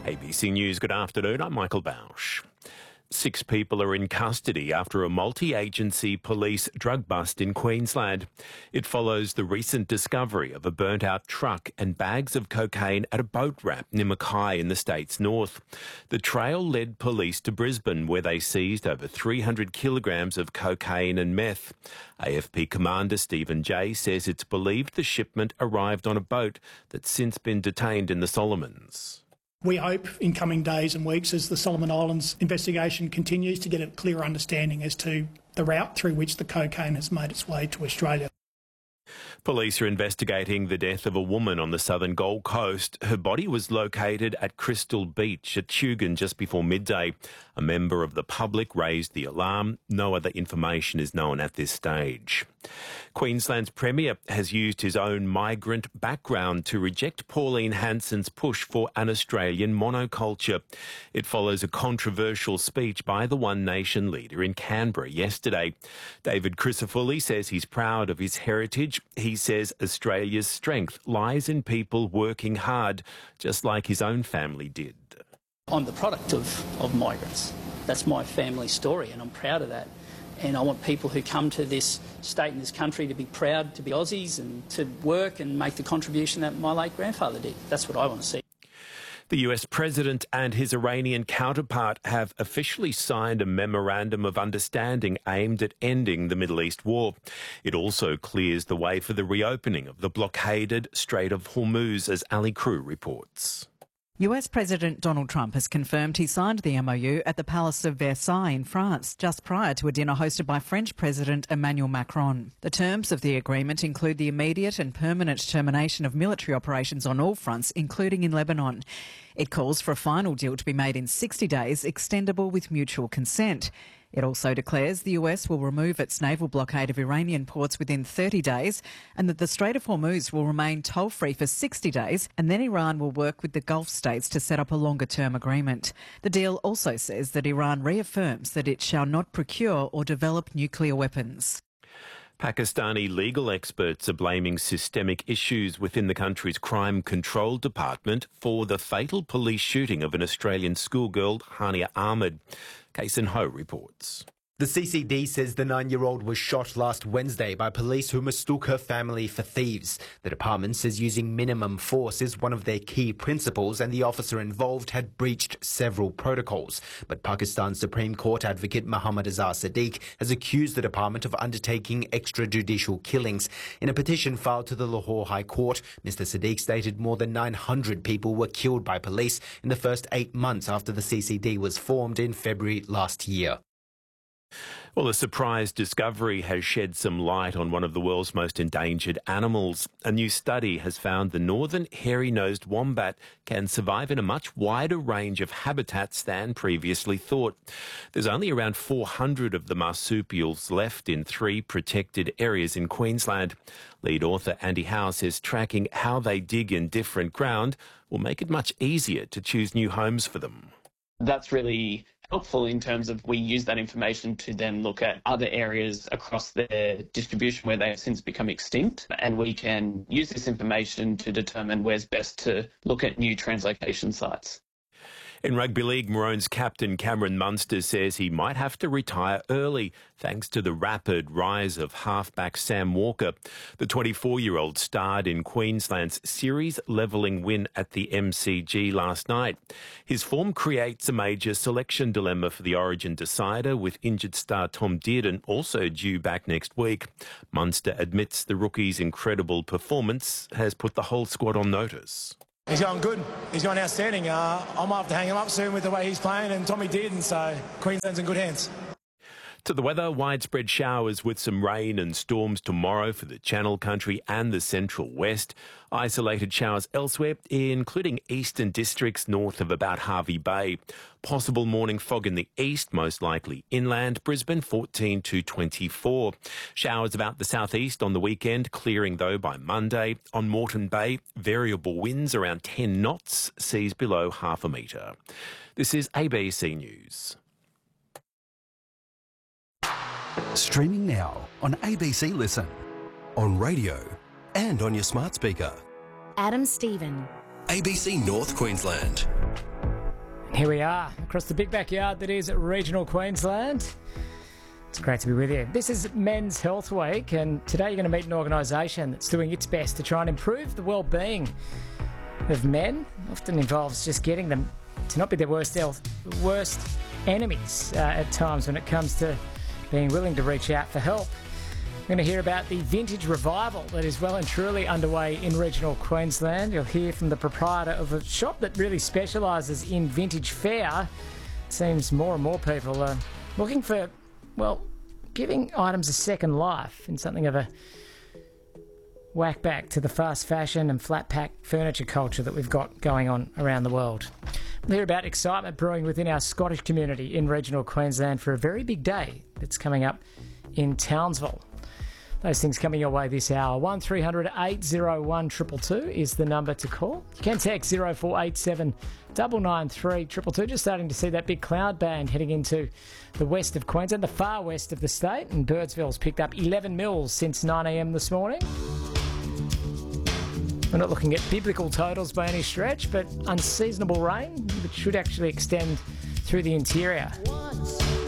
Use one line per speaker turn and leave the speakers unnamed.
ABC News, good afternoon. I'm Michael Bausch. 6 people are in custody after a multi-agency police drug bust in Queensland. It follows the recent discovery of a burnt-out truck and bags of cocaine at a boat ramp near Mackay in the state's north. The trail led police to Brisbane, where they seized over 300 kilograms of cocaine and meth. AFP commander Stephen Jay says it's believed the shipment arrived on a boat that's since been detained in the Solomons.
We hope in coming days and weeks, as the Solomon Islands investigation continues, to get a clearer understanding as to the route through which the cocaine has made its way to Australia.
Police are investigating the death of a woman on the southern Gold Coast. Her body was located at Crystal Beach at Tugun just before midday. A member of the public raised the alarm. No other information is known at this stage. Queensland's Premier has used his own migrant background to reject Pauline Hanson's push for an Australian monoculture. It follows a controversial speech by the One Nation leader in Canberra yesterday. David Crisafulli says he's proud of his heritage. He says Australia's strength lies in people working hard, just like his own family did.
I'm the product of migrants. That's my family story, and I'm proud of that. And I want people who come to this state and this country to be proud to be Aussies and to work and make the contribution that my late grandfather did. That's what I want to see.
The US President and his Iranian counterpart have officially signed a memorandum of understanding aimed at ending the Middle East war. It also clears the way for the reopening of the blockaded Strait of Hormuz, as Ali Crew reports.
US President Donald Trump has confirmed he signed the MOU at the Palace of Versailles in France, just prior to a dinner hosted by French President Emmanuel Macron. The terms of the agreement include the immediate and permanent termination of military operations on all fronts, including in Lebanon. It calls for a final deal to be made in 60 days, extendable with mutual consent. It also declares the US will remove its naval blockade of Iranian ports within 30 days and that the Strait of Hormuz will remain toll-free for 60 days, and then Iran will work with the Gulf states to set up a longer-term agreement. The deal also says that Iran reaffirms that it shall not procure or develop nuclear weapons.
Pakistani legal experts are blaming systemic issues within the country's crime control department for the fatal police shooting of an Australian schoolgirl, Hania Ahmed. Kason Ho reports.
The CCD says the 9-year-old was shot last Wednesday by police who mistook her family for thieves. The department says using minimum force is one of their key principles, and the officer involved had breached several protocols. But Pakistan's Supreme Court advocate Muhammad Azhar Sadiq has accused the department of undertaking extrajudicial killings. In a petition filed to the Lahore High Court, Mr. Sadiq stated more than 900 people were killed by police in the first 8 months after the CCD was formed in February last year.
Well, a surprise discovery has shed some light on one of the world's most endangered animals. A new study has found the northern hairy-nosed wombat can survive in a much wider range of habitats than previously thought. There's only around 400 of the marsupials left in 3 protected areas in Queensland. Lead author Andy Howe says tracking how they dig in different ground will make it much easier to choose new homes for them.
That's really helpful in terms of we use that information to then look at other areas across their distribution where they have since become extinct, and we can use this information to determine where's best to look at new translocation sites.
In rugby league, Maroons captain Cameron Munster says he might have to retire early thanks to the rapid rise of halfback Sam Walker. The 24-year-old starred in Queensland's series-levelling win at the MCG last night. His form creates a major selection dilemma for the Origin decider, with injured star Tom Dearden also due back next week. Munster admits the rookie's incredible performance has put the whole squad on notice.
He's going good. He's going outstanding. I might have to hang him up soon with the way he's playing, and Tommy did, and so Queensland's in good hands.
To the weather, widespread showers with some rain and storms tomorrow for the Channel Country and the Central West. Isolated showers elsewhere, including eastern districts north of about Hervey Bay. Possible morning fog in the east, most likely inland. Brisbane 14 to 24. Showers about the southeast on the weekend, clearing though by Monday. On Moreton Bay, variable winds around 10 knots, seas below half a metre. This is ABC News.
Streaming now on ABC Listen, on radio and on your smart speaker.
Adam Stephen.
ABC North Queensland.
Here we are, across the big backyard that is regional Queensland. It's great to be with you. This is Men's Health Week, and today you're going to meet an organisation that's doing its best to try and improve the well-being of men. Often involves just getting them to not be their worst enemies at times when it comes to being willing to reach out for help. We're going to hear about the vintage revival that is well and truly underway in regional Queensland. You'll hear from the proprietor of a shop that really specialises in vintage fare. It seems more and more people are looking for, well, giving items a second life in something of a whack back to the fast fashion and flat pack furniture culture that we've got going on around the world. We'll hear about excitement brewing within our Scottish community in regional Queensland for a very big day that's coming up in Townsville. Those things coming your way this hour. 1300 801 222 is the number to call. You can text 0487 993 222. Just starting to see that big cloud band heading into the west of Queensland, the far west of the state, and Birdsville's picked up 11 mils since 9 a.m. this morning. We're not looking at biblical totals by any stretch, but unseasonable rain, which should actually extend through the interior.